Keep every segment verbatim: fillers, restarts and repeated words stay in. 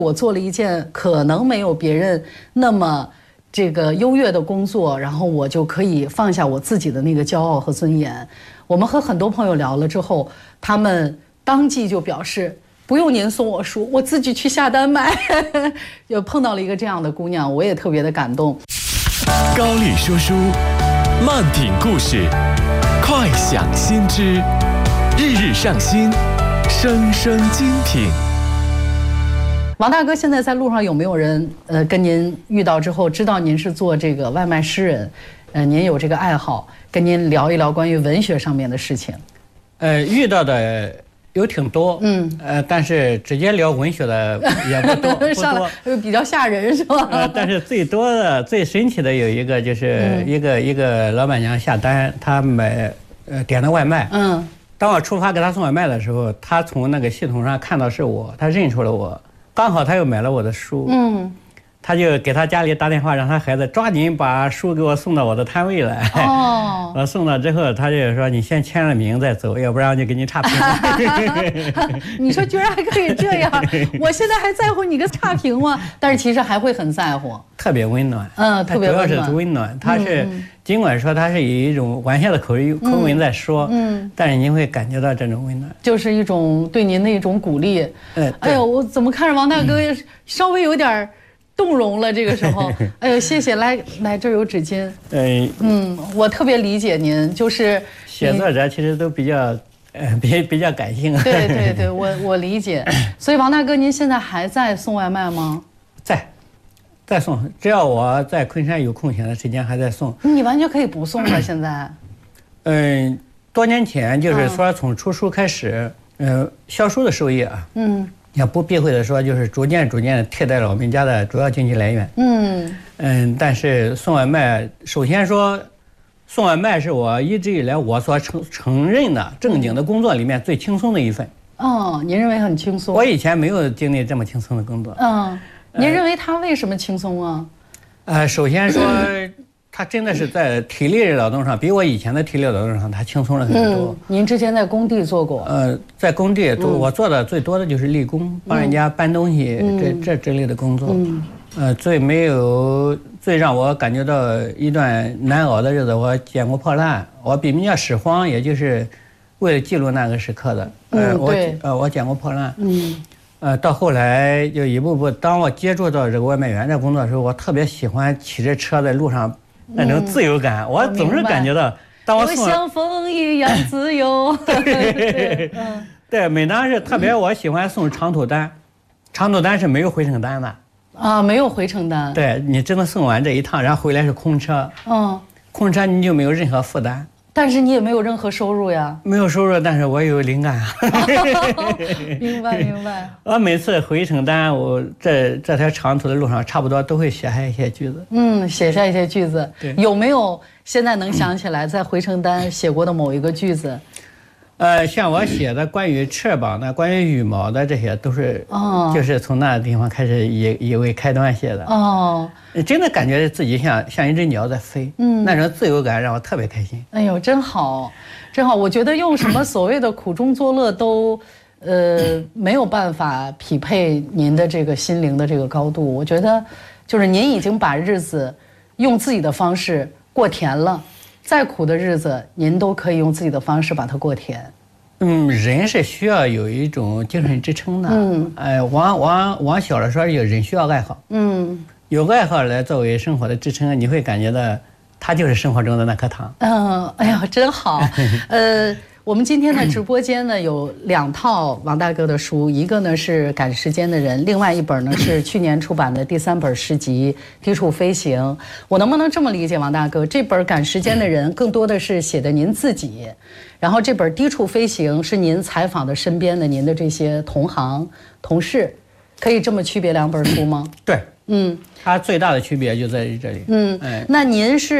我做了一件可能没有别人那么这个优越的工作，然后我就可以放下我自己的那个骄傲和尊严。我们和很多朋友聊了之后，他们当即就表示不用您送我书，我自己去下单买。就碰到了一个这样的姑娘，我也特别的感动。 高丽说书，慢品故事，快享新知，日日上新，声声精品。 王大哥，现在在路上有没有人呃跟您遇到之后，知道您是做这个外卖诗人，呃，您有这个爱好，跟您聊一聊关于文学上面的事情？ 呃，遇到的有挺多， 嗯， 呃，但是直接聊文学的也不多，不上多， 来比较吓人是吧？ 呃，但是最多的、最神奇的有一个，就是一个、嗯、一个老板娘下单，她买呃点的外卖， 嗯， 当我出发给她送外卖的时候，她从那个系统上看到是我，她认出了我。刚好他又买了我的书， 嗯， 他就给他家里打电话，让他孩子抓紧把书给我送到我的摊位来。 哦， 我送到之后，他就说：“你先签了名再走，要不然我就给你差评。” 你说居然还可以这样？我现在还在乎你个差评吗？但是其实还会很在乎。 特别温暖， 嗯，特别温暖。 主要是温暖，他是、嗯、尽管说他是以一种玩笑的口口吻在说，嗯，但是您会感觉到这种温暖， 就是一种对您的一种鼓励。 嗯， 哎呦，我怎么看着王大哥稍微有点动容了？这个时候，哎呦，谢谢，来来，这儿有纸巾。 嗯嗯，我特别理解您，就是写作者其实都比较。呃，比比较感性。 对对对，我我理解。所以王大哥，您现在还在送外卖吗？ 在，在送。只要我在昆山有空闲的时间，还在送。 你完全可以不送了，现在。 嗯，多年前就是说从出书开始，嗯、呃，销售的收益啊，嗯，也不避讳的说，就是逐渐逐渐替代了我们家的主要经济来源。嗯嗯，但是送外卖，首先说。送外卖是我一直以来我所承承认的正经的工作里面最轻松的一份。 哦，您认为很轻松？ 我以前没有经历这么轻松的工作。 嗯，您认为它为什么轻松啊？ 呃，首先说，它真的是在体力劳动上，比我以前的体力劳动上，它轻松了很多。 嗯，您之前在工地做过？ 呃，在工地做，我做的最多的就是力工，帮人家搬东西， 嗯、 这这之类的工作。嗯。呃，最没有最让我感觉到一段难熬的日子，我捡过破烂，我笔名叫始荒，也就是为了记录那个时刻的。 呃、 嗯，我对， 呃，我捡过破烂。 嗯， 呃，到后来就一步步，当我接触到这个外卖员这工作的时候，我特别喜欢骑着车在路上那种自由感。嗯、我总是感觉到，当我送， 我像风一样自由。 对，嗯，对，每当是特别我喜欢送长途单，长途单是没有回程单的。 啊，没有回程单。 对，你只能送完这一趟，然后回来是空车。嗯，空车你就没有任何负担， 但是你也没有任何收入呀。 没有收入，但是我有灵感啊。 明白明白。 我每次回程单，我这这条长途的路上，差不多都会写下一些句子。 嗯，写下一些句子。 对， 有没有现在能想起来在回程单写过的某一个句子？ 呃，像我写的关于翅膀的、关于羽毛的，这些都是，哦，就是从那个地方开始以以为开端写的。哦，真的感觉自己像像一只鸟在飞，嗯，那种自由感让我特别开心。 哎呦，真好，真好！我觉得用什么所谓的苦中作乐都，呃，没有办法匹配您的这个心灵的这个高度。我觉得，就是您已经把日子用自己的方式过甜了。再苦的日子，您都可以用自己的方式把它过甜。 嗯，人是需要有一种精神支撑的。嗯，哎，往往往小了说，有人需要爱好。嗯，有个爱好来作为生活的支撑，你会感觉到，它就是生活中的那颗糖。 嗯，哎呀，真好。呃。我们今天的直播间呢有两套王大哥的书，一个呢是《赶时间的人》，另外一本呢是去年出版的第三本诗集《低处飞行》。我能不能这么理解，王大哥？这本《赶时间的人》更多的是写的您自己，然后这本《低处飞行》是您采访的身边的您的这些同行同事，可以这么区别两本书吗？ 对，嗯，它最大的区别就在于这里。 嗯，哎，那您是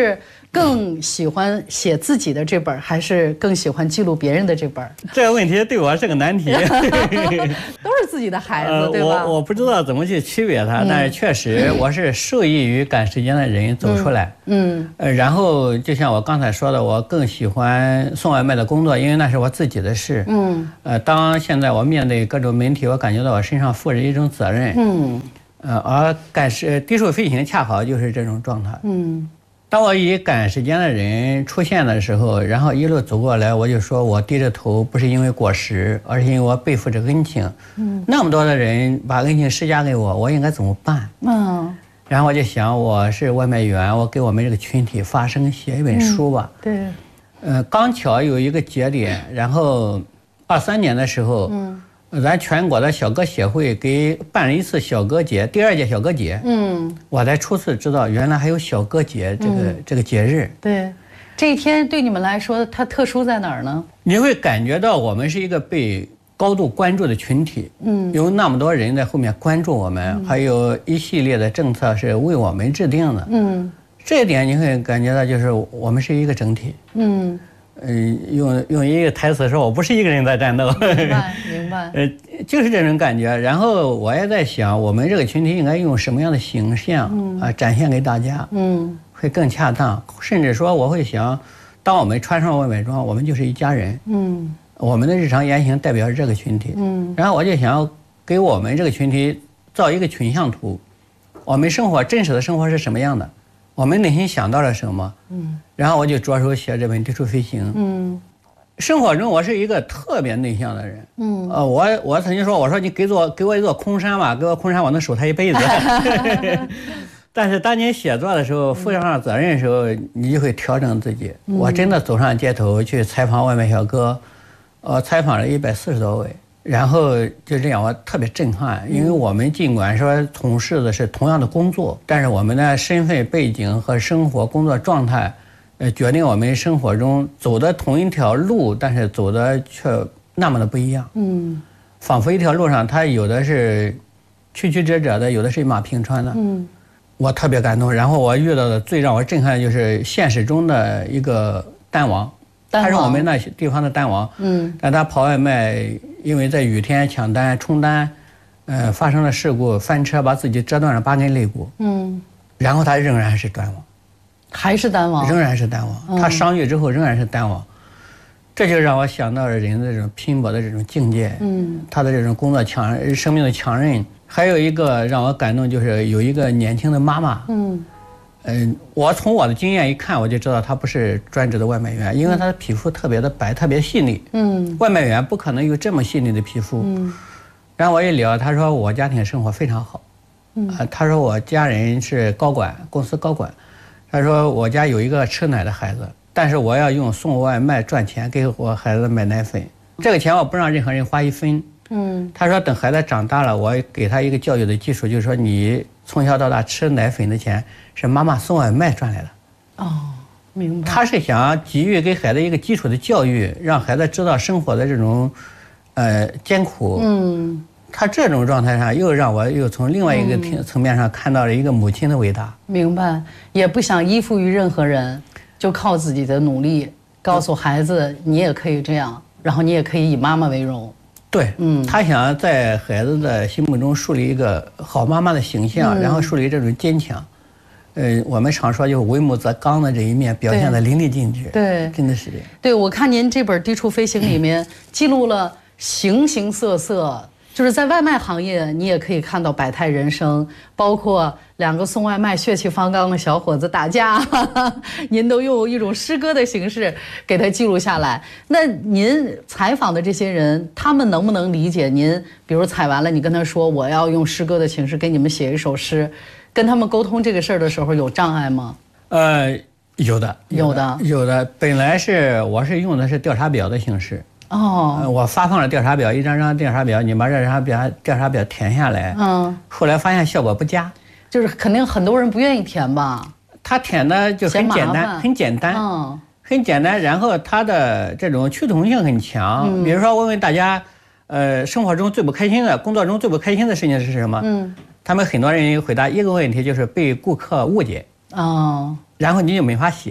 更喜欢写自己的这本，还是更喜欢记录别人的这本？ 这个问题对我是个难题。 都是自己的孩子，呃、对吧？ 我我不知道怎么去区别它，嗯、但是确实我是受益于赶时间的人走出来。嗯。呃，然后就像我刚才说的，我更喜欢送外卖的工作，因为那是我自己的事。嗯。呃，当现在我面对各种媒体，我感觉到我身上负着一种责任。嗯。呃，而赶时低速飞行恰好就是这种状态。嗯。当我以赶时间的人出现的时候，然后一路走过来，我就说我低着头不是因为过失，而是因为我背负着恩情。嗯，那么多的人把恩情施加给我，我应该怎么办？嗯，然后我就想，我是外卖员，我给我们这个群体发声，写一本书吧。嗯、对，呃，刚巧有一个节点，然后二三年的时候，嗯。咱全国的小歌协会给办了一次小歌节，第二届小歌节。嗯，我才初次知道原来还有小歌节这个、嗯、这个节日。 对，这一天对你们来说它特殊在哪儿呢？ 你会感觉到我们是一个被高度关注的群体。嗯，有那么多人在后面关注我们，嗯、还有一系列的政策是为我们制定的。嗯，这一点你会感觉到就是我们是一个整体。嗯。嗯，用用一个台词说，我不是一个人在战斗。 明白，明白。 呃，就是这种感觉。然后我也在想，我们这个群体应该用什么样的形象、嗯、啊展现给大家，嗯，会更恰当。甚至说，我会想，当我们穿上外卖装，我们就是一家人，嗯，我们的日常言行代表这个群体，嗯。然后我就想给我们这个群体造一个群像图，我们生活真实的生活是什么样的。我们内心想到了什么？嗯，然后我就着手写这本《低速飞行》。嗯，生活中我是一个特别内向的人。嗯，呃，我我曾经说，我说你给我给我一座空山吧，给我空山，我能守它一辈子。但是当你写作的时候，负上责任的时候，你就会调整自己。嗯、我真的走上街头去采访外卖小哥，呃，采访了一百四十多位。然后就这样，我特别震撼，因为我们尽管说从事的是同样的工作，但是我们的身份背景和生活工作状态，呃，决定我们生活中走的同一条路，但是走的却那么的不一样。嗯，仿佛一条路上，它有的是曲曲折折的，有的是一马平川的。嗯，我特别感动。然后我遇到的最让我震撼的就是现实中的一个单王。他是我们那些地方的单王，嗯，但他跑外卖，因为在雨天抢单冲单，呃，发生了事故，翻车把自己折断了八根肋骨，嗯，然后他仍然是单王， 还是单王， 仍然是单王，嗯、他伤愈之后仍然是单王，这就让我想到了人的这种拼搏的这种境界，嗯，他的这种工作强生命的强韧，还有一个让我感动就是有一个年轻的妈妈，嗯。嗯，我从我的经验一看，我就知道他不是专职的外卖员，因为他的皮肤特别的白，特别细腻。嗯，外卖员不可能有这么细腻的皮肤。嗯，然后我一聊，他说我家庭生活非常好。嗯，啊，他说我家人是高管，公司高管。他说我家有一个吃奶的孩子，但是我要用送外卖赚钱给我孩子买奶粉，这个钱我不让任何人花一分。嗯，他说等孩子长大了，我给他一个教育的基础，就是说你从小到大吃奶粉的钱是妈妈送外卖赚来的。 哦，明白。 他是想给予给孩子一个基础的教育，让孩子知道生活的这种，呃，艰苦。嗯，他这种状态上又让我又从另外一个层面上看到了一个母亲的伟大。 明白，也不想依附于任何人，就靠自己的努力，告诉孩子你也可以这样，然后你也可以以妈妈为荣。 对，嗯，他想在孩子的心目中树立一个好妈妈的形象，嗯、然后树立这种坚强。呃，我们常说就是为母则刚的这一面表现得淋漓尽致。 对， 真的是这样。 对，我看您这本《低处飞行》里面记录了形形色色。就是在外卖行业，你也可以看到百态人生，包括两个送外卖血气方刚的小伙子打架，哈哈，您都用一种诗歌的形式给他记录下来。那您采访的这些人，他们能不能理解您？比如采完了，你跟他说我要用诗歌的形式给你们写一首诗，跟他们沟通这个事儿的时候有障碍吗？ 呃，有的， 有的， 有的。本来是我是用的是调查表的形式。哦、呃，我发放了调查表，一张张调查表，你把这调查表调查表填下来。嗯，后来发现效果不佳， 就是肯定很多人不愿意填吧？ 他填的就很简单，很简单，嗯，很简单。然后他的这种趋同性很强。嗯、比如说，问问大家，呃，生活中最不开心的、工作中最不开心的事情是什么？嗯，他们很多人回答一个问题，就是被顾客误解。哦，然后你就没法写。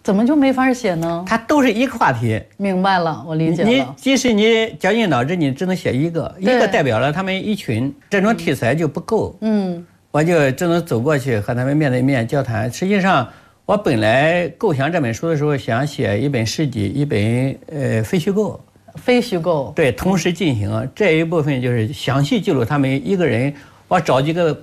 怎么就没法写呢？ 它都是一个话题。 明白了，我理解了。 你即使你绞尽脑汁，你只能写一个，一个代表了他们一群，这种题材就不够。嗯，我就只能走过去和他们面对面交谈。实际上，我本来构想这本书的时候，想写一本事迹，一本呃非虚构。 非虚构。 对，同时进行这一部分就是详细记录他们一个人。我找几个